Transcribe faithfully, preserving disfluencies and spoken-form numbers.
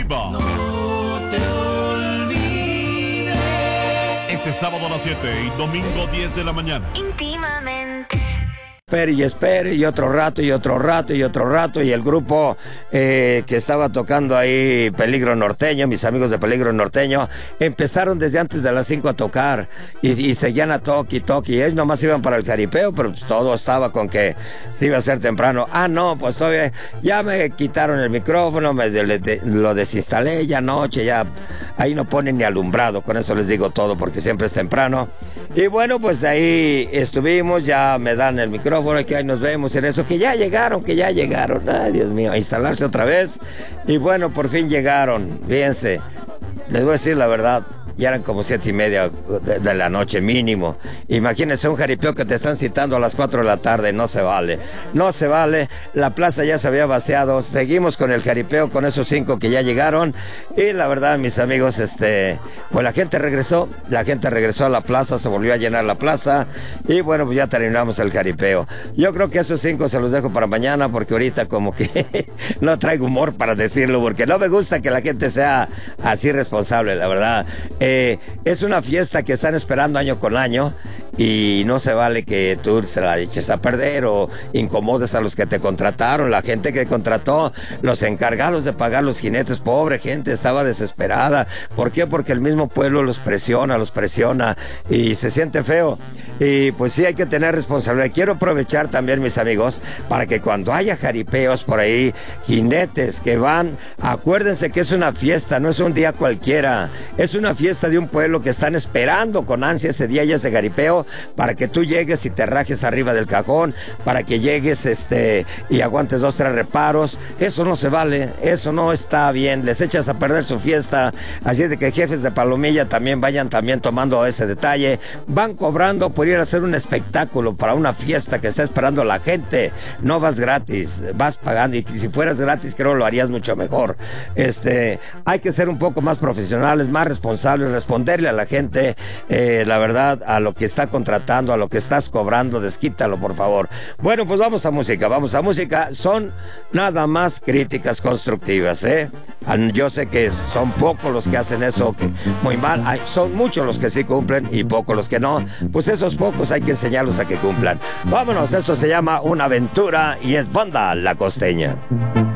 Viva. No te olvides. Este sábado a las siete y domingo diez de la mañana. Íntimamente. Espere y espere, y otro rato, y otro rato, y otro rato, y el grupo eh, que estaba tocando ahí, Peligro Norteño, mis amigos de Peligro Norteño, empezaron desde antes de las cinco a tocar, y, y seguían a toque y toque, y ellos nomás iban para el jaripeo, pero pues todo estaba con que se iba a hacer temprano. Ah, no, pues todavía, ya me quitaron el micrófono, me de, de, lo desinstalé, ya anoche, ya, ahí no ponen ni alumbrado, con eso les digo todo, porque siempre es temprano. Y bueno, pues de ahí estuvimos, ya me dan el micrófono, que ahí nos vemos en eso, que ya llegaron, que ya llegaron, ay Dios mío, a instalarse otra vez, y bueno, por fin llegaron, fíjense, les voy a decir la verdad, ya eran como siete y media de, de la noche mínimo. Imagínense un jaripeo que te están citando a las cuatro de la tarde, no se vale, no se vale, la plaza ya se había vaciado, seguimos con el jaripeo con esos cinco que ya llegaron, y la verdad, mis amigos, este, pues la gente regresó, la gente regresó a la plaza, se volvió a llenar la plaza, y bueno, pues ya terminamos el jaripeo. Yo creo que esos cinco se los dejo para mañana, porque ahorita como que no traigo humor para decirlo, porque no me gusta que la gente sea así responsable, la verdad. Eh, es una fiesta que están esperando año con año, y no se vale que tú se la eches a perder o incomodes a los que te contrataron, la gente que contrató, los encargados de pagar los jinetes, pobre gente, estaba desesperada. ¿Por qué? Porque el mismo pueblo los presiona, los presiona, y se siente feo. Y pues sí, hay que tener responsabilidad. Quiero aprovechar también, mis amigos, para que cuando haya jaripeos por ahí, jinetes que van, acuérdense que es una fiesta, no es un día cualquiera, es una fiesta de un pueblo que están esperando con ansia ese día y ese jaripeo, para que tú llegues y te rajes arriba del cajón, para que llegues este y aguantes dos, tres reparos. Eso no se vale, eso no está bien, les echas a perder su fiesta. Así es de que jefes de Palomilla también vayan también tomando ese detalle, van cobrando por ir a hacer un espectáculo para una fiesta que está esperando la gente, no vas gratis, vas pagando, y si fueras gratis creo lo harías mucho mejor. Este, hay que ser un poco más profesionales, más responsables, responderle a la gente, eh, la verdad, a lo que está contratando, a lo que estás cobrando, desquítalo, por favor. Bueno, pues vamos a música, vamos a música. Son nada más críticas constructivas, ¿eh? Yo sé que son pocos los que hacen eso, que muy mal. Hay, son muchos los que sí cumplen y pocos los que no. Pues esos pocos hay que enseñarlos a que cumplan. Vámonos, esto se llama Una Aventura y es Banda La Costeña.